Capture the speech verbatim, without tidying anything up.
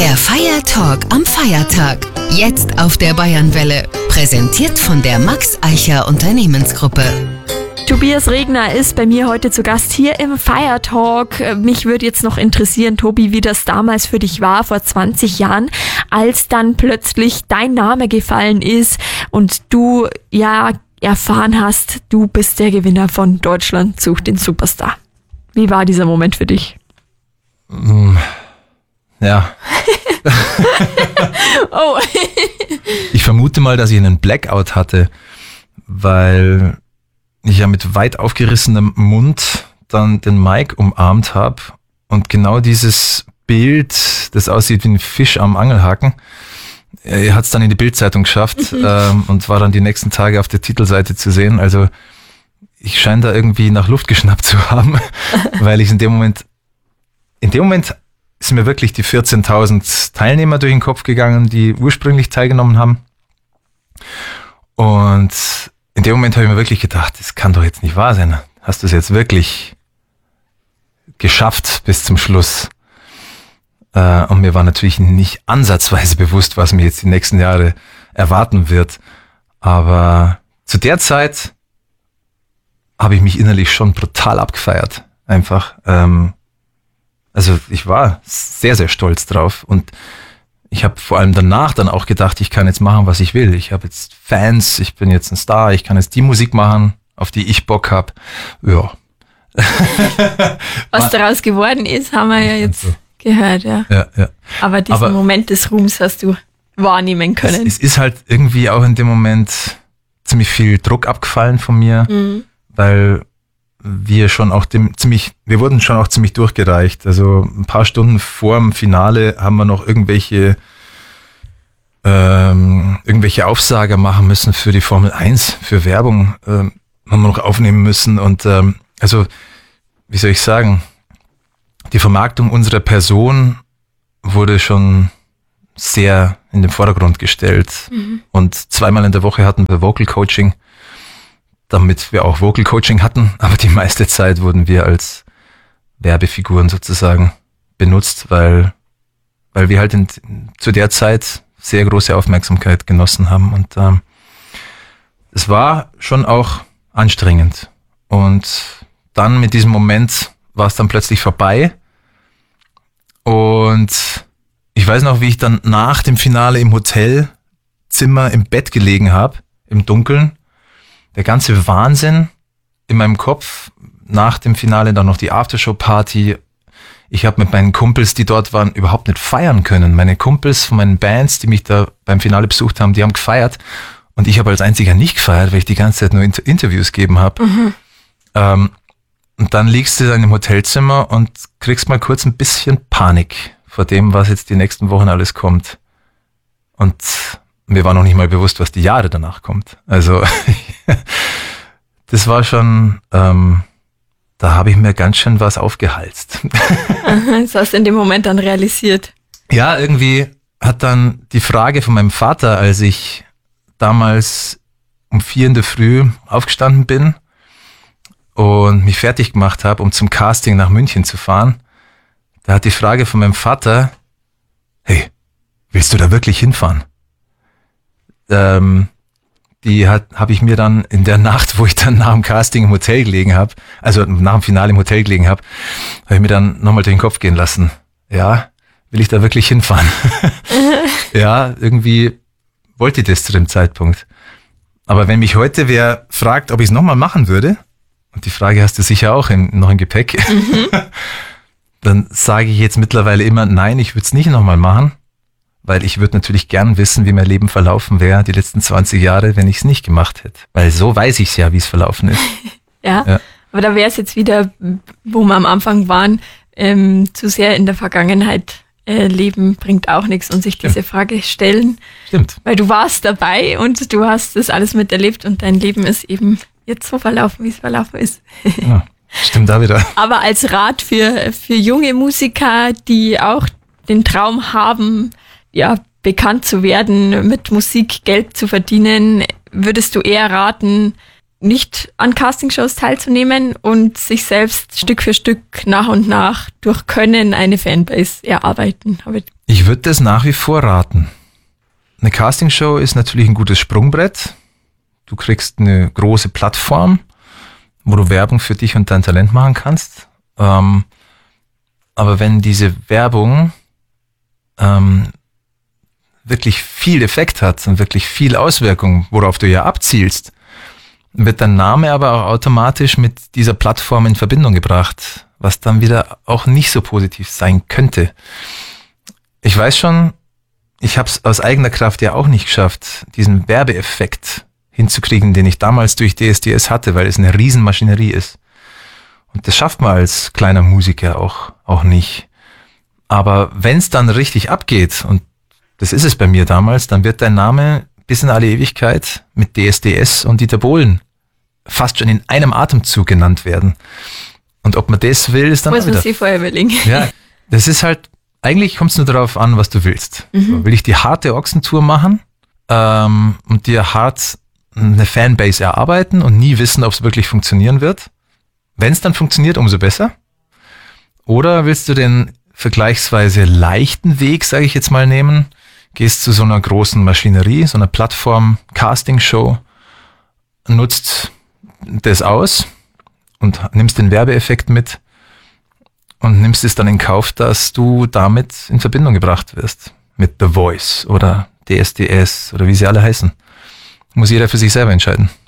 Der Feiertalk am Feiertag. Jetzt auf der Bayernwelle. Präsentiert von der Max Eicher Unternehmensgruppe. Tobias Regner ist bei mir heute zu Gast hier im Feiertalk. Mich würde jetzt noch interessieren, Tobi, wie das damals für dich war, vor zwanzig Jahren, als dann plötzlich dein Name gefallen ist und du ja erfahren hast, du bist der Gewinner von Deutschland sucht den Superstar. Wie war dieser Moment für dich? Ja. Oh. Ich vermute mal, dass ich einen Blackout hatte, weil ich ja mit weit aufgerissenem Mund dann den Mike umarmt habe und genau dieses Bild, das aussieht wie ein Fisch am Angelhaken, er hat es dann in die Bildzeitung geschafft mhm. ähm, und war dann die nächsten Tage auf der Titelseite zu sehen. Also ich scheine da irgendwie nach Luft geschnappt zu haben, weil ich in dem Moment, in dem Moment sind mir wirklich die vierzehntausend Teilnehmer durch den Kopf gegangen, die ursprünglich teilgenommen haben. Und in dem Moment habe ich mir wirklich gedacht, das kann doch jetzt nicht wahr sein. Hast du es jetzt wirklich geschafft bis zum Schluss? Und mir war natürlich nicht ansatzweise bewusst, was mir jetzt die nächsten Jahre erwarten wird. Aber zu der Zeit habe ich mich innerlich schon brutal abgefeiert. Einfach. Also ich war sehr, sehr stolz drauf. Und ich habe vor allem danach dann auch gedacht, ich kann jetzt machen, was ich will. Ich habe jetzt Fans, ich bin jetzt ein Star, ich kann jetzt die Musik machen, auf die ich Bock habe. Ja. Was daraus geworden ist, haben wir ja jetzt also gehört, ja. Ja, ja. Aber diesen Aber Moment des Ruhms hast du wahrnehmen können. Es, es ist halt irgendwie auch in dem Moment ziemlich viel Druck abgefallen von mir, mhm. weil wir schon auch dem, ziemlich, wir wurden schon auch ziemlich durchgereicht. Also ein paar Stunden vor dem Finale haben wir noch irgendwelche ähm, irgendwelche Aufsager machen müssen für die Formel eins, für Werbung ähm, haben wir noch aufnehmen müssen. Und ähm, also, wie soll ich sagen, die Vermarktung unserer Person wurde schon sehr in den Vordergrund gestellt. Mhm. Und zweimal in der Woche hatten wir Vocal Coaching, damit wir auch Vocal Coaching hatten, aber die meiste Zeit wurden wir als Werbefiguren sozusagen benutzt, weil weil wir halt in, zu der Zeit sehr große Aufmerksamkeit genossen haben und ähm, es war schon auch anstrengend. Und dann mit diesem Moment war es dann plötzlich vorbei und ich weiß noch, wie ich dann nach dem Finale im Hotelzimmer im Bett gelegen habe, im Dunkeln. Der ganze Wahnsinn in meinem Kopf, nach dem Finale dann noch die Aftershow-Party. Ich habe mit meinen Kumpels, die dort waren, überhaupt nicht feiern können. Meine Kumpels von meinen Bands, die mich da beim Finale besucht haben, die haben gefeiert. Und ich habe als einziger nicht gefeiert, weil ich die ganze Zeit nur Inter- Interviews gegeben habe. Mhm. Ähm, und dann liegst du in einem Hotelzimmer und kriegst mal kurz ein bisschen Panik vor dem, was jetzt die nächsten Wochen alles kommt. Und mir war noch nicht mal bewusst, was die Jahre danach kommt. Also das war schon, ähm, da habe ich mir ganz schön was aufgehalst. Das hast du in dem Moment dann realisiert. Ja, irgendwie hat dann die Frage von meinem Vater, als ich damals um vier in der Früh aufgestanden bin und mich fertig gemacht habe, um zum Casting nach München zu fahren, da hat die Frage von meinem Vater, hey, willst du da wirklich hinfahren? Ähm, die hat habe ich mir dann in der Nacht, wo ich dann nach dem Casting im Hotel gelegen habe, also nach dem Finale im Hotel gelegen habe, habe ich mir dann nochmal durch den Kopf gehen lassen. Ja, will ich da wirklich hinfahren? Ja, irgendwie wollte ich das zu dem Zeitpunkt. Aber wenn mich heute wer fragt, ob ich es nochmal machen würde, und die Frage hast du sicher auch in, noch im Gepäck, mhm. dann sage ich jetzt mittlerweile immer, nein, ich würde es nicht nochmal machen. Weil ich würde natürlich gern wissen, wie mein Leben verlaufen wäre die letzten zwanzig Jahre, wenn ich es nicht gemacht hätte. Weil so weiß ich es ja, wie es verlaufen ist. ja, ja, aber da wäre es jetzt wieder, wo wir am Anfang waren, ähm, zu sehr in der Vergangenheit äh, leben bringt auch nichts und sich diese Stimmt. Frage stellen. Stimmt. Weil du warst dabei und du hast das alles miterlebt und dein Leben ist eben jetzt so verlaufen, wie es verlaufen ist. Ja, stimmt da wieder. Aber als Rat für, für junge Musiker, die auch den Traum haben, ja, bekannt zu werden, mit Musik Geld zu verdienen, würdest du eher raten, nicht an Castingshows teilzunehmen und sich selbst Stück für Stück nach und nach durch Können eine Fanbase erarbeiten. Ich würde das nach wie vor raten. Eine Castingshow ist natürlich ein gutes Sprungbrett. Du kriegst eine große Plattform, wo du Werbung für dich und dein Talent machen kannst. Ähm, aber wenn diese Werbung ähm, wirklich viel Effekt hat und wirklich viel Auswirkung, worauf du ja abzielst, wird dein Name aber auch automatisch mit dieser Plattform in Verbindung gebracht, was dann wieder auch nicht so positiv sein könnte. Ich weiß schon, ich habe es aus eigener Kraft ja auch nicht geschafft, diesen Werbeeffekt hinzukriegen, den ich damals durch D S D S hatte, weil es eine Riesenmaschinerie ist. Und das schafft man als kleiner Musiker auch, auch nicht. Aber wenn es dann richtig abgeht, und das ist es bei mir damals, dann wird dein Name bis in alle Ewigkeit mit D S D S und Dieter Bohlen fast schon in einem Atemzug genannt werden. Und ob man das will, ist dann muss auch wieder... man sich vorher überlegen. Ja, das ist halt, eigentlich kommt es nur darauf an, was du willst. Mhm. So, will ich die harte Ochsentour machen ähm, und dir hart eine Fanbase erarbeiten und nie wissen, ob es wirklich funktionieren wird? Wenn es dann funktioniert, umso besser. Oder willst du den vergleichsweise leichten Weg, sage ich jetzt mal, nehmen, gehst zu so einer großen Maschinerie, so einer Plattform, Castingshow, nutzt das aus und nimmst den Werbeeffekt mit und nimmst es dann in Kauf, dass du damit in Verbindung gebracht wirst mit The Voice oder D S D S oder wie sie alle heißen. Muss jeder für sich selber entscheiden.